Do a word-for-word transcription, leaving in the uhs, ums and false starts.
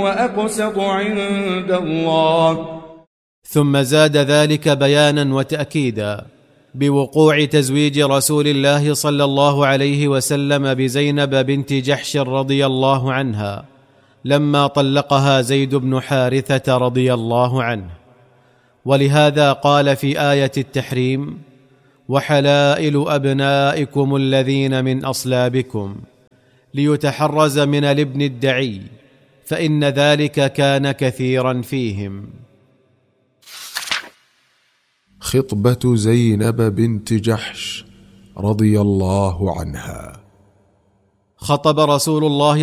وأقسط عند الله. ثم زاد ذلك بيانا وتأكيدا بوقوع تزويج رسول الله صلى الله عليه وسلم بزينب بنت جحش رضي الله عنها لما طلقها زيد بن حارثة رضي الله عنه. ولهذا قال في آية التحريم: وحلائل أبنائكم الذين من أصلابكم، ليتحرز من الابن الدعي، فإن ذلك كان كثيرا فيهم. خطبة زينب بنت جحش رضي الله عنها. خطب رسول الله